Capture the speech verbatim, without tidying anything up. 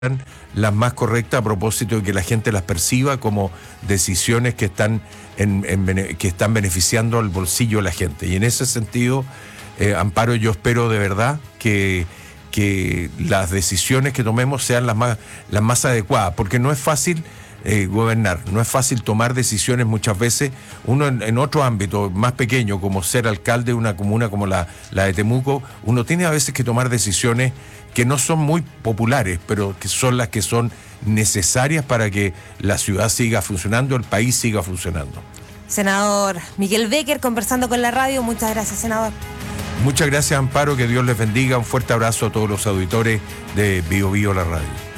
las más correctas a propósito de que la gente las perciba como decisiones que están en, en, que están beneficiando al bolsillo de la gente. Y en ese sentido, eh, Amparo, yo espero de verdad que, que las decisiones que tomemos sean las más, las más adecuadas, porque no es fácil eh, gobernar, no es fácil tomar decisiones muchas veces. Uno en, en otro ámbito más pequeño, como ser alcalde de una comuna como la, la de Temuco, uno tiene a veces que tomar decisiones que no son muy populares, pero que son las que son necesarias para que la ciudad siga funcionando, el país siga funcionando. Senador Miguel Becker conversando con la radio, muchas gracias, senador. Muchas gracias, Amparo, que Dios les bendiga, un fuerte abrazo a todos los auditores de Bio Bio la radio.